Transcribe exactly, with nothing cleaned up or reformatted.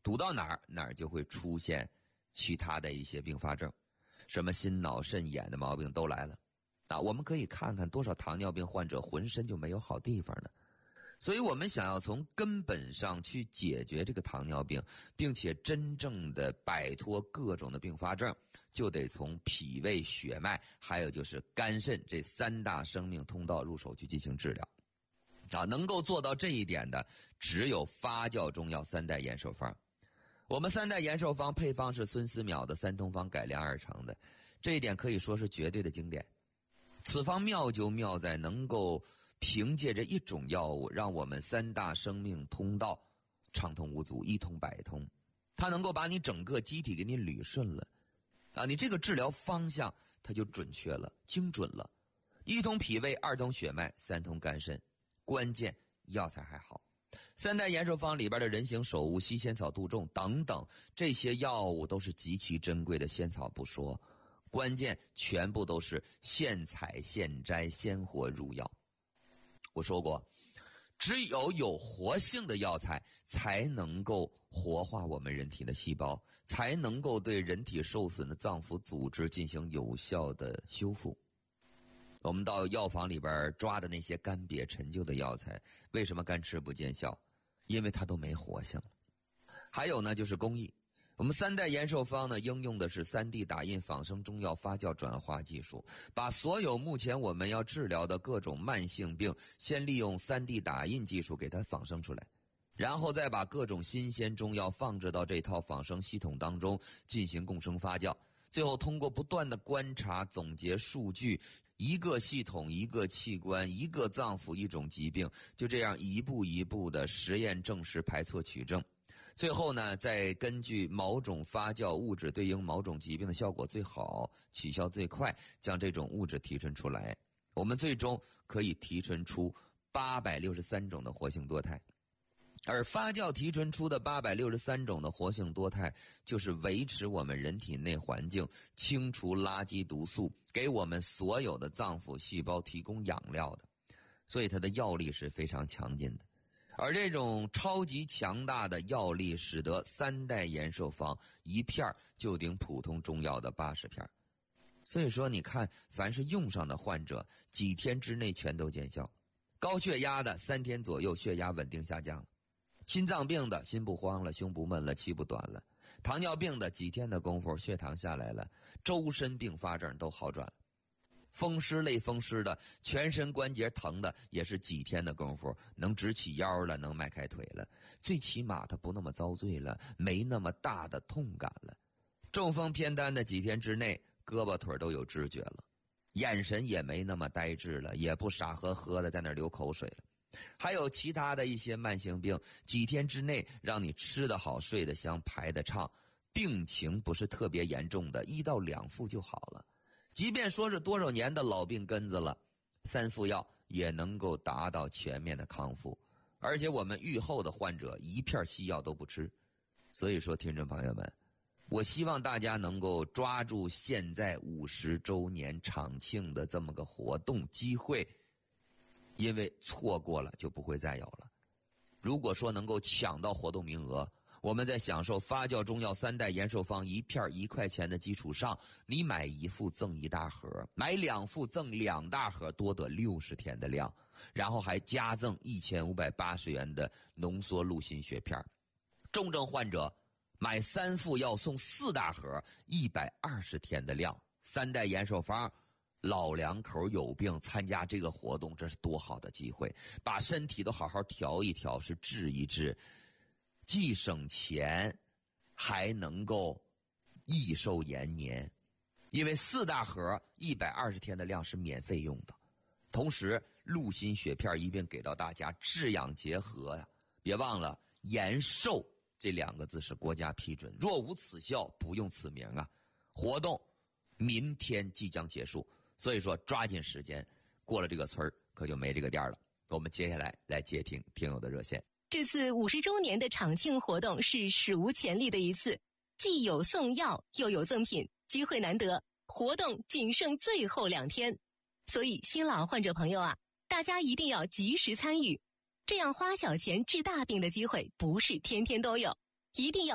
堵到哪儿哪儿就会出现其他的一些并发症，什么心脑肾眼的毛病都来了啊！我们可以看看多少糖尿病患者浑身就没有好地方呢。所以我们想要从根本上去解决这个糖尿病，并且真正的摆脱各种的并发症，就得从脾胃血脉还有就是肝肾这三大生命通道入手去进行治疗啊。能够做到这一点的只有发酵中药三代延寿方。我们三代延寿方配方是孙思邈的三通方改良而成的，这一点可以说是绝对的经典。此方妙就妙在能够凭借着一种药物，让我们三大生命通道畅通无阻，一通百通。它能够把你整个机体给你捋顺了啊，你这个治疗方向它就准确了，精准了。一通脾胃，二通血脉，三通肝肾，关键药材还好。三代延寿方里边的人形首乌、西仙草、杜仲等等，这些药物都是极其珍贵的仙草不说，关键全部都是现采现摘鲜活入药。我说过，只有有活性的药材才能够活化我们人体的细胞，才能够对人体受损的脏腑组织进行有效的修复。我们到药房里边抓的那些干瘪陈旧的药材，为什么干吃不见效？因为它都没活性了。还有呢，就是工艺。我们三代延寿方呢，应用的是 三 D 打印仿生中药发酵转化技术，把所有目前我们要治疗的各种慢性病，先利用 三 D 打印技术给它仿生出来，然后再把各种新鲜中药放置到这套仿生系统当中进行共生发酵，最后通过不断的观察总结数据，一个系统一个器官一个脏腑一种疾病，就这样一步一步的实验证实排错取证，最后呢再根据某种发酵物质对应某种疾病的效果最好，起效最快，将这种物质提纯出来，我们最终可以提纯出八百六十三种的活性多肽。而发酵提纯出的八百六十三种的活性多肽，就是维持我们人体内环境，清除垃圾毒素，给我们所有的脏腑细胞提供养料的，所以它的药力是非常强劲的。而这种超级强大的药力，使得三代延寿方一片就顶普通中药的八十片。所以说你看，凡是用上的患者，几天之内全都见效。高血压的三天左右血压稳定下降了，心脏病的心不慌了，胸不闷了，气不短了，糖尿病的几天的功夫血糖下来了，周身并发症都好转了，风湿类风湿的全身关节疼的也是几天的功夫能直起腰了，能迈开腿了，最起码他不那么遭罪了，没那么大的痛感了。中风偏瘫的几天之内胳膊腿都有知觉了，眼神也没那么呆滞了，也不傻呵呵的在那流口水了。还有其他的一些慢性病，几天之内让你吃得好，睡得香，排得畅，病情不是特别严重的，一到两副就好了。即便说是多少年的老病根子了，三副药也能够达到全面的康复。而且我们愈后的患者一片西药都不吃。所以说听众朋友们，我希望大家能够抓住现在五十周年厂庆的这么个活动机会，因为错过了就不会再有了。如果说能够抢到活动名额，我们在享受发酵中药三代延寿方一片一块钱的基础上，你买一副赠一大盒，买两副赠两大盒，多得六十天的量，然后还加赠一千五百八十元的浓缩鹿心血片。重症患者买三副药送四大盒，一百二十天的量，三代延寿方。老两口有病参加这个活动，这是多好的机会，把身体都好好调一调，是治一治，既省钱还能够益寿延年。因为四大盒一百二十天的量是免费用的，同时鹿心血片一并给到大家，治养结合呀。别忘了延寿这两个字是国家批准，若无此效不用此名啊。活动明天即将结束，所以说抓紧时间，过了这个村儿可就没这个店了。我们接下来来接听听友的热线。 这次五十周年的厂庆活动是史无前例的一次，既有送药又有赠品，机会难得，活动仅剩最后两天，所以新老患者朋友啊，大家一定要及时参与，这样花小钱治大病的机会不是天天都有，一定要